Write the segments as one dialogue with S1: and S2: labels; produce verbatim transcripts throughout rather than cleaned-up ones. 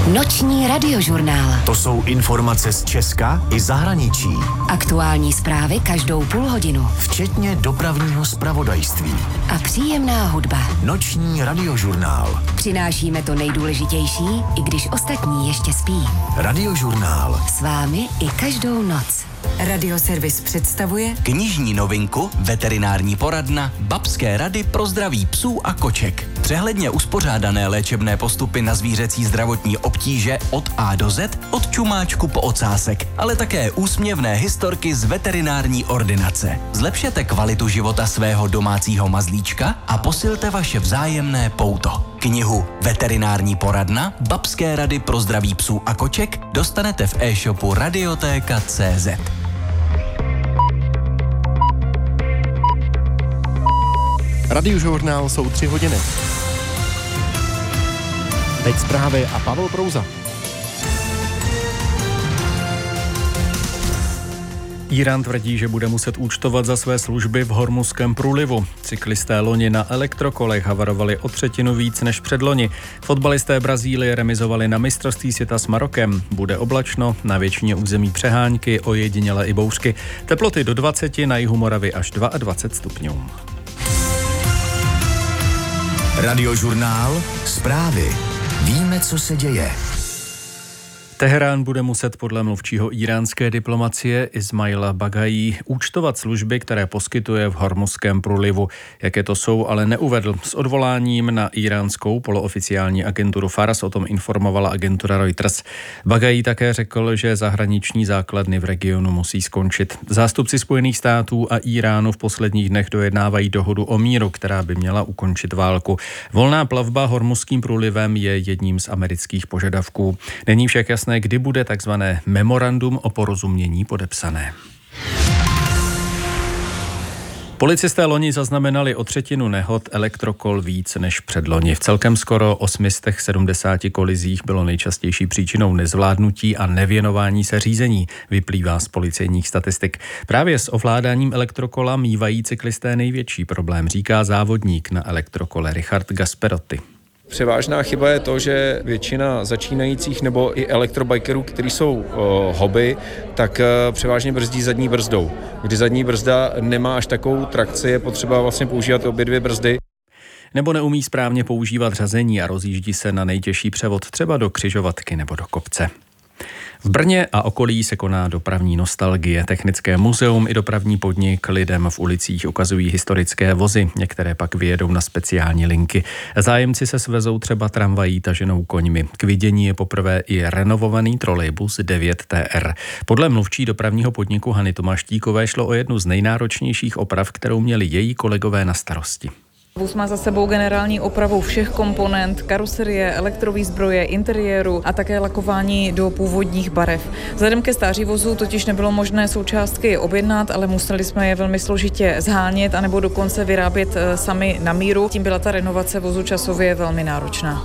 S1: Noční radiožurnál.
S2: To jsou informace z Česka i zahraničí.
S1: Aktuální zprávy každou půl hodinu.
S2: Včetně dopravního zpravodajství.
S1: A příjemná hudba.
S2: Noční radiožurnál.
S1: Přinášíme to nejdůležitější, i když ostatní ještě spí.
S2: Radiožurnál.
S1: S vámi i každou noc.
S3: Radioservis představuje
S4: knižní novinku, veterinární poradna, babské rady pro zdraví psů a koček. Přehledně uspořádané léčebné postupy na zvířecí zdravotní obtíže od A do Z, od čumáčku po ocásek, ale také úsměvné historky z veterinární ordinace. Zlepšete kvalitu života svého domácího mazlíčka a posilte vaše vzájemné pouto. Knihu Veterinární poradna, babské rady pro zdraví psů a koček dostanete v e-shopu radiotéka tečka cé zet.
S5: Radiožurnál jsou tři hodiny. Teď zprávy a Pavel Prouza.
S6: Írán tvrdí, že bude muset účtovat za své služby v Hormuzském průlivu. Cyklisté loni na elektrokolech havarovali o třetinu víc než předloni. Fotbalisté Brazílie remizovali na mistrovství světa s Marokem. Bude oblačno, na většině území přehánky, ojediněle i bouřky. Teploty do dvacet, na jihu Moravy až dvacet dva stupňů.
S2: Radiožurnál. Zprávy. Víme, co se děje.
S6: Teherán bude muset podle mluvčího íránské diplomacie Ismaila Bagají účtovat služby, které poskytuje v Hormuzském průlivu. Jaké to jsou, ale neuvedl. S odvoláním na iránskou polooficiální agenturu Fars o tom informovala agentura Reuters. Bagají také řekl, že zahraniční základny v regionu musí skončit. Zástupci Spojených států a Iránu v posledních dnech dojednávají dohodu o míru, která by měla ukončit válku. Volná plavba Hormuzským průlivem je jedním z amerických požadavků. Není však jasné, kdy bude takzvané memorandum o porozumění podepsané. Policisté loni zaznamenali o třetinu nehod elektrokol víc než předloni. V celkem skoro osm set sedmdesát kolizích bylo nejčastější příčinou nezvládnutí a nevěnování se řízení, vyplývá z policejních statistik. Právě s ovládáním elektrokola mívají cyklisté největší problém, říká závodník na elektrokole Richard Gasperotti.
S7: Převážná chyba je to, že většina začínajících nebo i elektrobikerů, kteří jsou uh, hobby, tak uh, převážně brzdí zadní brzdou. Kdy zadní brzda nemá až takovou trakci, je potřeba vlastně používat obě dvě brzdy.
S6: Nebo neumí správně používat řazení a rozjíždí se na nejtěžší převod, třeba do křižovatky nebo do kopce. V Brně a okolí se koná dopravní nostalgie. Technické muzeum i dopravní podnik lidem v ulicích ukazují historické vozy, některé pak vyjedou na speciální linky. Zájemci se svezou třeba tramvají taženou koňmi. K vidění je poprvé i renovovaný trolejbus devět T R. Podle mluvčí dopravního podniku Hany Tomáštíkové šlo o jednu z nejnáročnějších oprav, kterou měli její kolegové na starosti.
S8: Vůz má za sebou generální opravu všech komponent, karoserie, elektrovýzbroje, interiéru a také lakování do původních barev. Vzhledem ke stáří vozu totiž nebylo možné součástky objednat, ale museli jsme je velmi složitě zhánět anebo dokonce vyrábět sami na míru. Tím byla ta renovace vozu časově velmi náročná.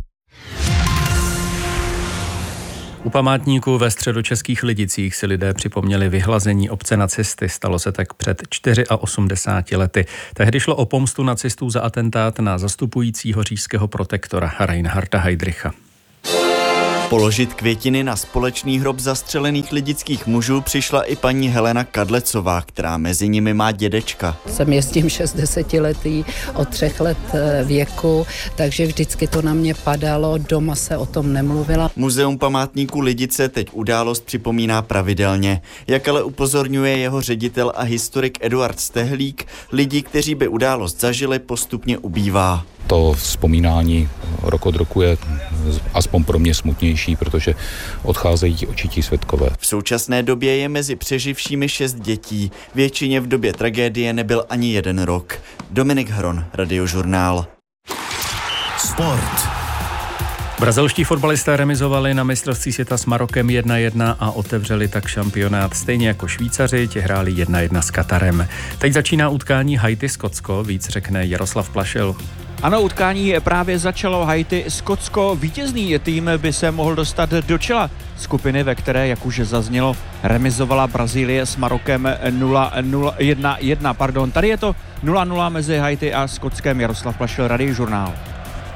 S6: U památníku ve středočeských Lidicích si lidé připomněli vyhlazení obce nacisty. Stalo se tak před osmdesáti čtyřmi lety. Tehdy šlo o pomstu nacistů za atentát na zastupujícího říšského protektora Reinharda Heydricha.
S9: Položit květiny na společný hrob zastřelených lidických mužů přišla i paní Helena Kadlecová, která mezi nimi má dědečka.
S10: Jsem jezdím šestdesetiletý od třech let věku, takže vždycky to na mě padalo, doma se o tom nemluvila.
S9: Muzeum památníků Lidice teď událost připomíná pravidelně. Jak ale upozorňuje jeho ředitel a historik Eduard Stehlík, lidi, kteří by událost zažili, postupně ubývá.
S11: To vzpomínání rok od roku je aspoň pro mě smutnější, protože odcházejí očití svědkové.
S9: V současné době je mezi přeživšími šest dětí. Většině v době tragédie nebyl ani jeden rok. Dominik Hron, Radiožurnál.
S2: Sport.
S6: Brazilští fotbalisté remizovali na mistrovství světa s Marokem jedna jedna a otevřeli tak šampionát. Stejně jako Švýcaři, ti hráli jedna jedna s Katarem. Teď začíná utkání Haiti-Skotsko, víc řekne Jaroslav Plašil.
S12: Ano, utkání právě začalo. Haiti-Skotsko. Vítězný tým by se mohl dostat do čela skupiny, ve které, jak už zaznělo, remizovala Brazílie s Marokem nula nula jedna jedna. Pardon, tady je to nula nula mezi Haiti a Skotskem. Jaroslav Plašil, Radiožurnál.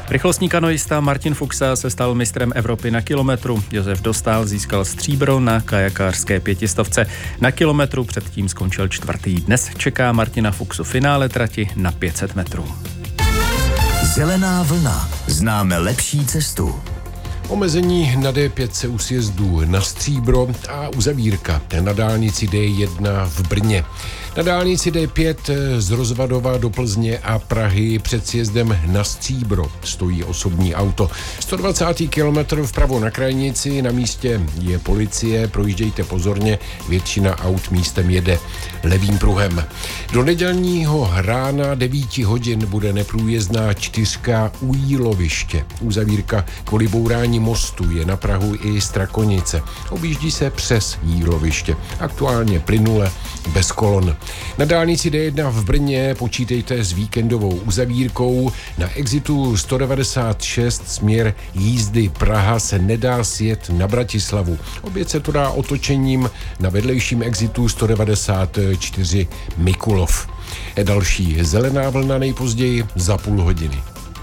S6: Rychlostní kanoista Martin Fuxa se stal mistrem Evropy na kilometru. Josef Dostál získal stříbro na kajakářské pětistovce. Na kilometru předtím skončil čtvrtý. Dnes čeká Martina Fuxu finále trati na pět set metrů.
S2: Zelená vlna. Známe lepší cestu.
S13: Omezení na D pět se u sjezdů na Stříbro a uzavírka na dálnici D jedna v Brně. Na dálnici D pět z Rozvadova do Plzně a Prahy před sjezdem na Stříbro stojí osobní auto. sto dvacátý kilometr vpravo na krajnici, na místě je policie, projíždějte pozorně, většina aut místem jede levým pruhem. Do nedělního rána devět hodin bude neprůjezdná čtyřka u Jíloviště. Uzavírka kvůli bourání mostu je na Prahu i Strakonice. Objíždí se přes Jíloviště. Aktuálně plynule bez kolon. Na dálnici D jedna v Brně počítejte s víkendovou uzavírkou. Na exitu sto devadesát šest směr jízdy Praha se nedá sjet na Bratislavu. Obět se to dá otočením na vedlejším exitu sto devadesát čtyři Mikulov. Další zelená vlna nejpozději za půl hodiny.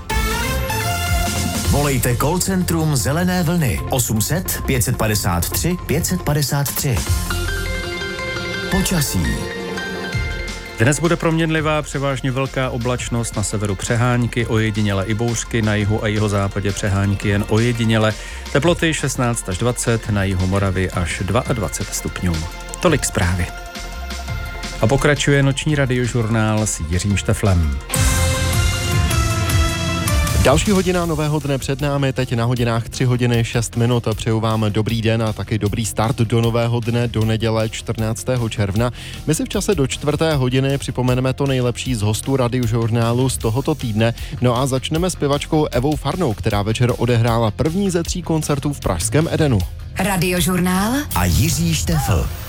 S2: Volejte call centrum Zelené vlny osm set pět set padesát tři pět set padesát tři. Počasí.
S6: Dnes bude proměnlivá, převážně velká oblačnost, na severu přehánky, ojediněle i bouřky, na jihu a jihozápadě přehánky jen ojediněle. Teploty šestnáct až dvacet, na jihu Moravy až dvacet dva stupňů. Tolik zprávy. A pokračuje noční radiožurnál s Jiřím Šteflem.
S5: Další hodina nového dne před námi, teď na hodinách tři hodiny šest minut. Přeju vám dobrý den a taky dobrý start do nového dne, do neděle čtrnáctého června. My si v čase do čtvrté hodiny připomeneme to nejlepší z hostů radiožurnálu z tohoto týdne. No a začneme s zpěvačkou Evou Farnou, která večer odehrála první ze tří koncertů v pražském Edenu.
S1: Radiožurnál
S2: a Jiří Štefl.